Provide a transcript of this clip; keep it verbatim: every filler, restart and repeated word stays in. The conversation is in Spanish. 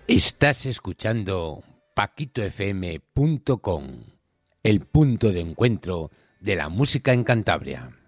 Estás escuchando paquito f m punto com, el punto de encuentro de la música en Cantabria.